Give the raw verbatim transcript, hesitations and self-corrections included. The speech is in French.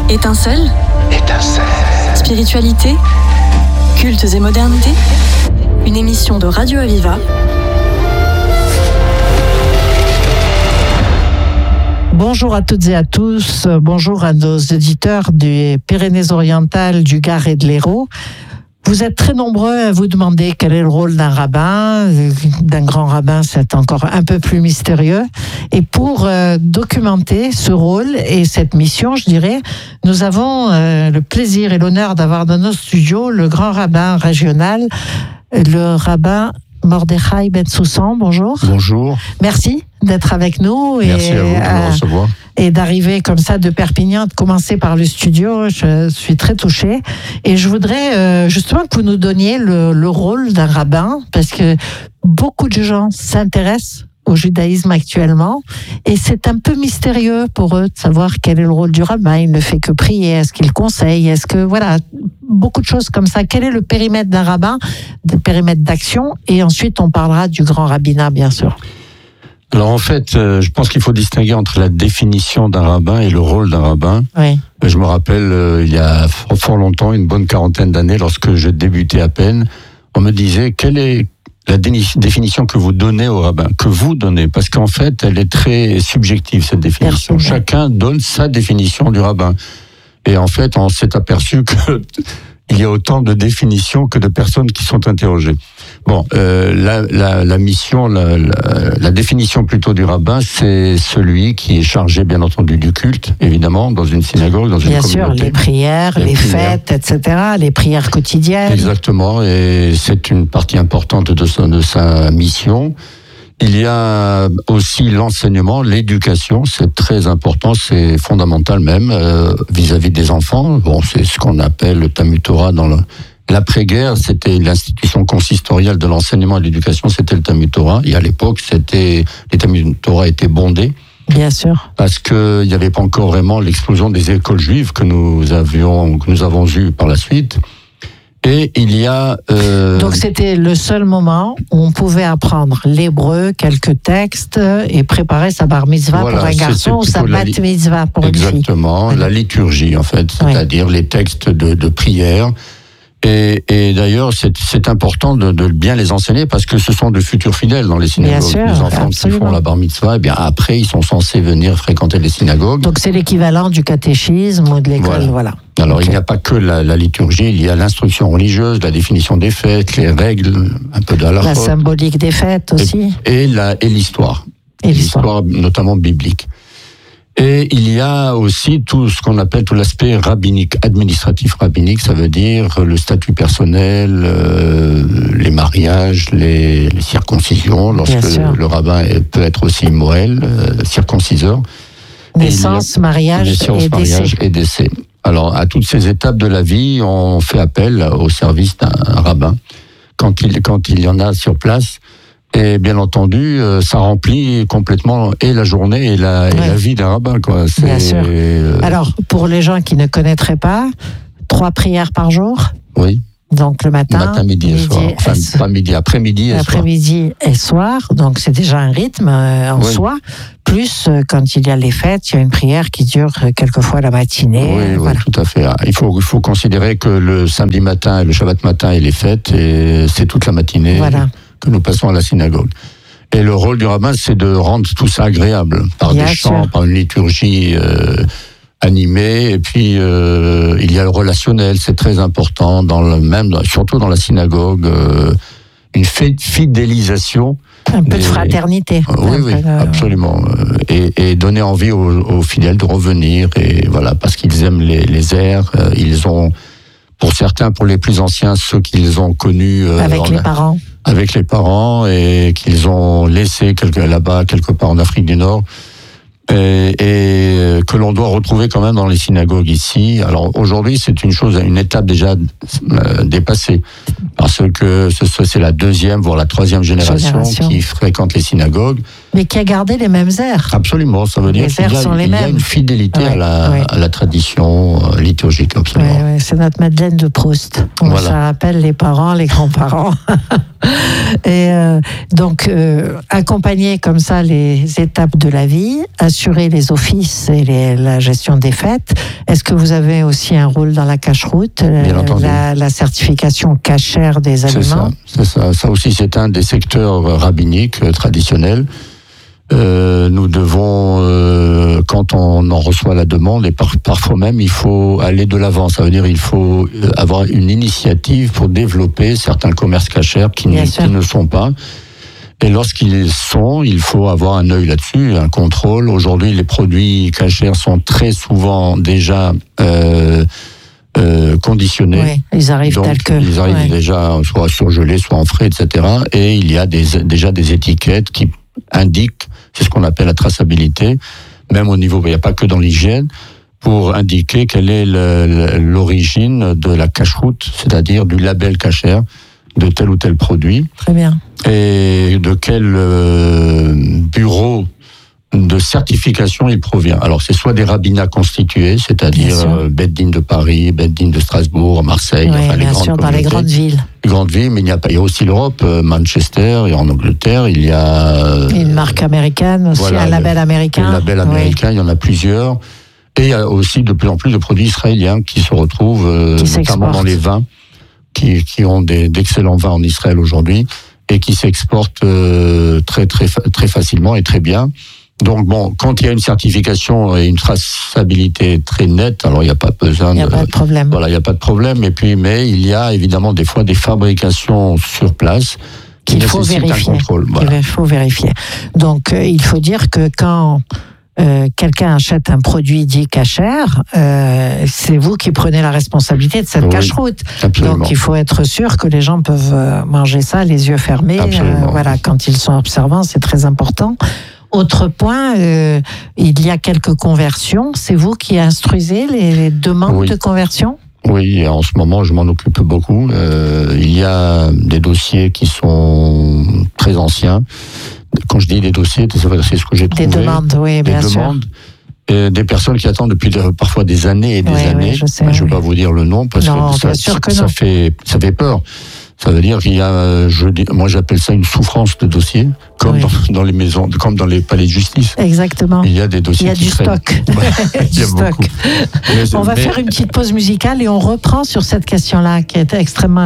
Étincelle, Étincelle. Spiritualité, cultes et modernité. Une émission de Radio Aviva. Bonjour à toutes et à tous, bonjour à nos éditeurs des Pyrénées-Orientales, du Gard et de l'Hérault. Vous êtes très nombreux à vous demander quel est le rôle d'un rabbin. D'un grand rabbin, c'est encore un peu plus mystérieux. Et pour euh, documenter ce rôle et cette mission, je dirais, nous avons euh, le plaisir et l'honneur d'avoir dans nos studios le grand rabbin régional, le rabbin Mordechai Ben Soussan. Bonjour. Bonjour. Merci d'être avec nous. Merci et, à vous de euh, me recevoir. Et d'arriver comme ça de Perpignan, de commencer par le studio, je suis très touchée. Et je voudrais euh, justement que vous nous donniez le, le rôle d'un rabbin, parce que beaucoup de gens s'intéressent au judaïsme actuellement, et c'est un peu mystérieux pour eux de savoir quel est le rôle du rabbin. Il ne fait que prier, est-ce qu'il conseille, est-ce que, voilà, beaucoup de choses comme ça. Quel est le périmètre d'un rabbin, le périmètre d'action, et ensuite on parlera du grand rabbinat, bien sûr. Alors en fait, euh, je pense qu'il faut distinguer entre la définition d'un rabbin et le rôle d'un rabbin. Oui. Je me rappelle, euh, il y a fort, fort longtemps, une bonne quarantaine d'années, lorsque je débutais à peine, on me disait quelle est la dé- définition que vous donnez au rabbin, que vous donnez, parce qu'en fait, elle est très subjective, cette définition. Personnel. Chacun donne sa définition du rabbin. Et en fait, on s'est aperçu que il y a autant de définitions que de personnes qui sont interrogées. Bon, euh, la, la, la mission, la, la, la définition plutôt du rabbin, c'est celui qui est chargé, bien entendu, du culte, évidemment, dans une synagogue, dans une Bien communauté. sûr, les prières, les, Les prières. fêtes, et cetera, les prières quotidiennes. Exactement, et c'est une partie importante de sa, de sa mission. Il y a aussi l'enseignement, l'éducation, c'est très important, c'est fondamental même euh, vis-à-vis des enfants. Bon, c'est ce qu'on appelle le Talmud Torah dans le, l'après-guerre, c'était l'institution consistoriale de l'enseignement et de l'éducation, c'était le Talmud Torah. Et à l'époque, c'était les Talmud Torah étaient bondés. Bien sûr. Parce que il n'y avait pas encore vraiment l'explosion des écoles juives que nous avions, que nous avons eues par la suite. Et il y a... Euh... Donc c'était le seul moment où on pouvait apprendre l'hébreu, quelques textes, et préparer sa bar mitzvah Voilà, pour un garçon ou sa bat li... mitzvah pour une fille. Exactement, la liturgie en fait, c'est-à-dire oui. les textes de, de prière. Et, et d'ailleurs, c'est, c'est important de, de bien les enseigner parce que ce sont de futurs fidèles dans les synagogues. Bien sûr, les enfants absolument. Qui font la bar mitzvah, et bien après, ils sont censés venir fréquenter les synagogues. Donc c'est l'équivalent du catéchisme ou de l'école, voilà. voilà. Alors okay. il n'y a pas que la, la liturgie, il y a l'instruction religieuse, la définition des fêtes, les règles, un peu de la La symbolique des fêtes aussi. Et, et, la, et l'histoire. Et l'histoire. l'histoire notamment biblique. Et il y a aussi tout ce qu'on appelle tout l'aspect rabbinique, administratif rabbinique, ça veut dire le statut personnel, euh, les mariages, les, les circoncisions, lorsque le, le rabbin peut être aussi moël, euh, circonciseur. Naissance, mariage, naissance, et, mariage décès. et décès. Alors, à toutes ces étapes de la vie, on fait appel au service d'un rabbin quand il, quand il y en a sur place. Et bien entendu, ça remplit complètement et la journée et la, ouais. et la vie d'un rabbin, quoi. C'est... Bien sûr. Alors, pour les gens qui ne connaîtraient pas, trois prières par jour. Oui. Donc le matin, matin midi, et soir. Enfin, et... pas midi, après-midi et après-midi soir. et soir. Donc c'est déjà un rythme euh, en oui. soi. Plus euh, quand il y a les fêtes, il y a une prière qui dure euh, quelquefois la matinée. Oui, euh, voilà. oui, tout à fait. Il faut, il faut considérer que le samedi matin, le Shabbat matin et les fêtes, et c'est toute la matinée voilà. que nous passons à la synagogue. Et le rôle du rabbin, c'est de rendre tout ça agréable par Bien des chants, sûr. par une liturgie. Euh, animé, et puis euh, il y a le relationnel, c'est très important, dans le même, surtout dans la synagogue, euh, une fidélisation. Un peu des... de fraternité. Euh, oui, oui, de... absolument. Et, et donner envie aux, aux fidèles de revenir, et voilà, parce qu'ils aiment les, les airs, euh, ils ont, pour certains, pour les plus anciens, ceux qu'ils ont connus... Euh, avec les la... parents. Avec les parents, et qu'ils ont laissé quelque, là-bas, quelque part en Afrique du Nord, Et, et que l'on doit retrouver quand même dans les synagogues ici. Alors aujourd'hui, c'est une chose, une étape déjà euh, dépassée, parce que ce, c'est la deuxième, voire la troisième génération, génération qui fréquente les synagogues. Mais qui a gardé les mêmes airs. Absolument, ça veut les dire qu'il y a, sont les il y a mêmes. une fidélité ouais, à, la, ouais. à la tradition liturgique, absolument. Ouais, ouais, c'est notre Madeleine de Proust. On voilà. Ça rappelle les parents, les grands-parents. Et euh, donc, euh, accompagner comme ça les étapes de la vie, assurer les offices et les, la gestion des fêtes. Est-ce que vous avez aussi un rôle dans la cache-route, la, la certification cachère des c'est aliments? Ça, c'est ça. Ça aussi, c'est un des secteurs rabbiniques euh, traditionnels. Euh, nous devons, euh, quand on en reçoit la demande, et par, parfois même, il faut aller de l'avant. Ça veut dire il faut avoir une initiative pour développer certains commerces cachers qui, qui ne sont pas. Et lorsqu'ils sont, il faut avoir un œil là-dessus, un contrôle. Aujourd'hui, les produits cachers sont très souvent déjà euh, euh, conditionnés. Oui, ils arrivent Donc, tels que. Ils arrivent ouais. déjà soit surgelés, soit en frais, et cetera. Et il y a des, déjà des étiquettes qui indiquent, c'est ce qu'on appelle la traçabilité, même au niveau, il n'y a pas que dans l'hygiène, pour indiquer quelle est le, l'origine de la cache-route, c'est-à-dire du label cachère de tel ou tel produit. Très bien. Et de quel euh, bureau de certification il provient. Alors, c'est soit des rabbinats constitués, c'est-à-dire euh, Beth-Din de Paris, Beth-Din de Strasbourg, Marseille, oui, enfin, les bien grandes sûr, dans les grandes villes. Les grandes villes, mais il n'y a pas. Il y a aussi l'Europe, euh, Manchester, et en Angleterre, il y a euh, une marque américaine aussi, voilà, un label américain. Un label américain, oui. Il y en a plusieurs. Et il y a aussi de plus en plus de produits israéliens qui se retrouvent, euh, qui notamment dans les vins, qui, qui ont des, d'excellents vins en Israël aujourd'hui et qui s'exportent euh, très très très facilement et très bien. Donc bon, quand il y a une certification et une traçabilité très nette, alors il n'y a pas besoin de... Il n'y a pas de problème. Voilà, il n'y a pas de problème. Et puis, mais il y a évidemment des fois des fabrications sur place qui qu'il faut vérifier. Un contrôle. Voilà. Il faut vérifier. Donc, euh, il faut dire que quand euh, quelqu'un achète un produit dit cachère, euh, c'est vous qui prenez la responsabilité de cette oui, cache-route. Absolument. Donc, il faut être sûr que les gens peuvent manger ça les yeux fermés. Euh, voilà, quand ils sont observants, c'est très important. Autre point, euh, il y a quelques conversions. C'est vous qui instruisez les, les demandes oui. de conversion ? Oui, en ce moment, je m'en occupe beaucoup. Euh, il y a des dossiers qui sont très anciens. Quand je dis des dossiers, c'est ce que j'ai trouvé. Des demandes, oui, des bien demandes, sûr. Et des personnes qui attendent depuis de, parfois des années et des oui, années. Oui, je sais, je ne oui. vais pas vous dire le nom parce non, que ça, sûr que ça, non. ça, fait, ça fait peur. Ça veut dire qu'il y a, je dis, moi j'appelle ça une souffrance de dossier, comme oui. dans, dans les maisons, comme dans les palais de justice. Exactement. Il y a des dossiers. Il y a qui du traînent. stock. Il y a stock. beaucoup. Mais, on va mais... faire une petite pause musicale et on reprend sur cette question-là qui est extrêmement